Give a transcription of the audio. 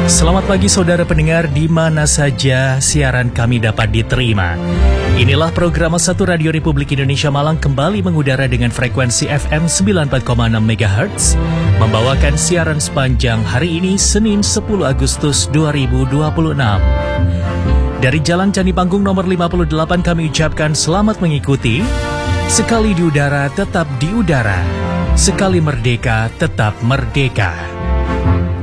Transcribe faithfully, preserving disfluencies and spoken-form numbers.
Selamat pagi saudara pendengar di mana saja siaran kami dapat diterima. Inilah program satu Radio Republik Indonesia Malang kembali mengudara dengan frekuensi F M sembilan puluh empat koma enam megahertz, membawakan siaran sepanjang hari ini Senin sepuluh Agustus dua ribu dua puluh enam. Dari Jalan Candi Panggung nomor lima puluh delapan kami ucapkan selamat mengikuti. Sekali di udara tetap di udara, sekali merdeka tetap merdeka.